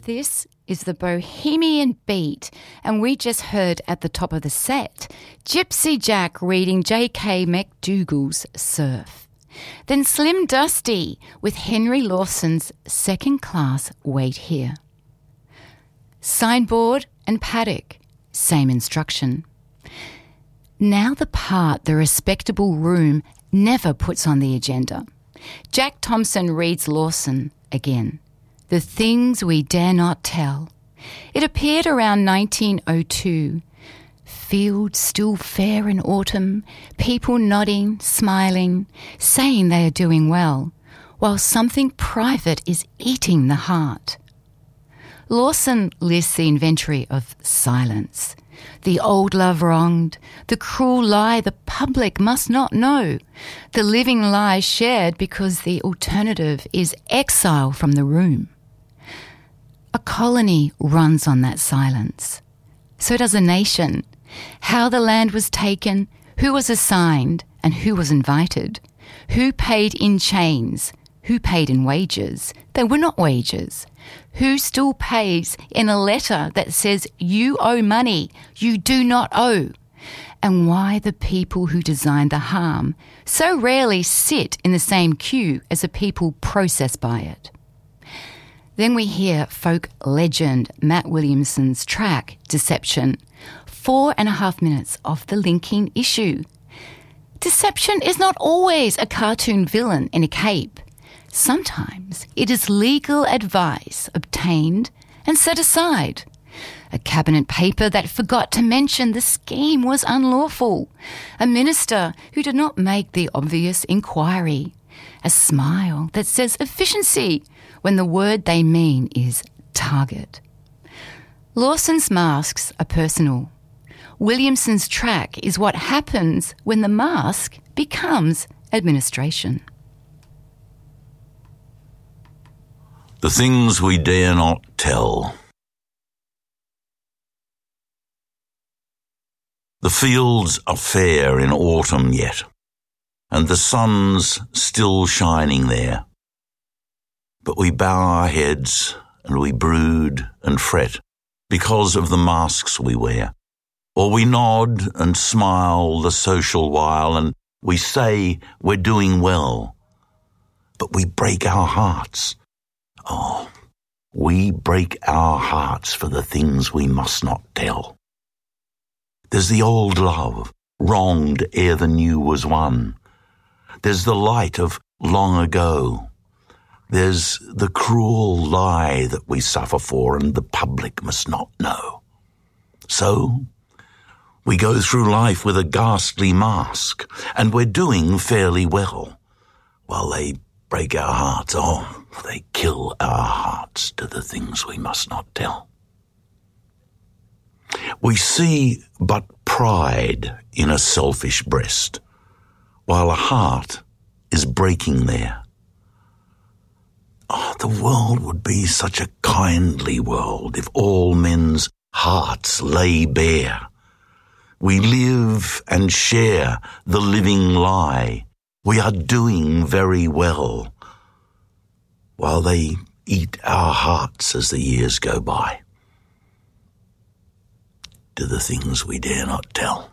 This is the Bohemian Beat, and we just heard at the top of the set Gypsy Jack reading J.K. McDougall's Surf. Then Slim Dusty with Henry Lawson's Second Class Wait Here. Signboard and Paddock, same instruction. Now the part the respectable room never puts on the agenda. Jack Thompson reads Lawson again. The Things We Dare Not Tell. It appeared around 1902. Fields still fair in autumn, people nodding, smiling, saying they are doing well, while something private is eating the heart. Lawson lists the inventory of silence, the old love wronged, the cruel lie the public must not know, the living lie shared because the alternative is exile from the room. A colony runs on that silence. So does a nation. How the land was taken, who was assigned, and who was invited. Who paid in chains, who paid in wages. They were not wages. Who still pays in a letter that says you owe money you do not owe. And why the people who designed the harm so rarely sit in the same queue as the people processed by it. Then we hear folk legend Matt Williamson's track, Deception, 4.5 minutes of the linking issue. Deception is not always a cartoon villain in a cape. Sometimes it is legal advice obtained and set aside. A cabinet paper that forgot to mention the scheme was unlawful. A minister who did not make the obvious inquiry. A smile that says efficiency when the word they mean is target. Lawson's masks are personal. Williamson's track is what happens when the mask becomes administration. The Things We Dare Not Tell. The fields are fair in autumn yet, and the sun's still shining there. But we bow our heads and we brood and fret because of the masks we wear. Or we nod and smile the social while and we say we're doing well. But we break our hearts. Oh, we break our hearts for the things we must not tell. There's the old love, wronged ere the new was won. There's the light of long ago. There's the cruel lie that we suffer for and the public must not know. So, we go through life with a ghastly mask, and we're doing fairly well, while they break our hearts. Oh, they kill our hearts to the things we must not tell. We see but pride in a selfish breast, while a heart is breaking there. Oh, the world would be such a kindly world if all men's hearts lay bare. We live and share the living lie. We are doing very well, while they eat our hearts as the years go by. To the things we dare not tell.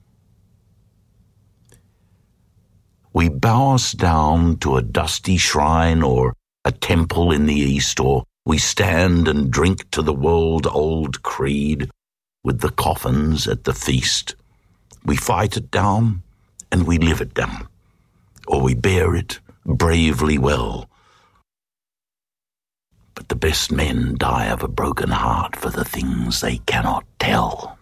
We bow us down to a dusty shrine or a temple in the east, or we stand and drink to the world-old creed with the coffins at the feast. We fight it down and we live it down, or we bear it bravely well. But the best men die of a broken heart for the things they cannot tell.